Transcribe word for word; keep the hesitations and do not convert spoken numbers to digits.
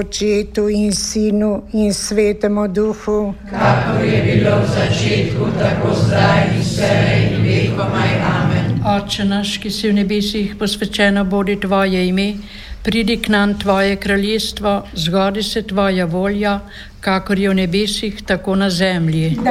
Očetu in Sinu in Svetemu Duhu, kakor je bilo v začetku, tako zdaj in vselej in vekomaj. Amen. Oče naš, ki si v nebesih, posvečeno bodi tvoje ime, pridi k nam tvoje kraljestvo, zgodi se tvoja volja, kakor je v nebesih, tako na zemlji.